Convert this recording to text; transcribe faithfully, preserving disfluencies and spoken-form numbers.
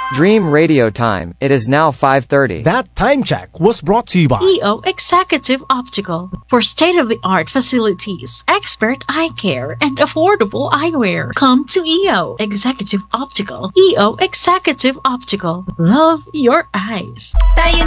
Dream Radio Time. It is now five thirty. That time check was brought to you by E O Executive Optical for state-of-the-art facilities, expert eye care, and affordable eyewear. Come to E O Executive Optical. E O Executive Optical. Love your eyes. Tayo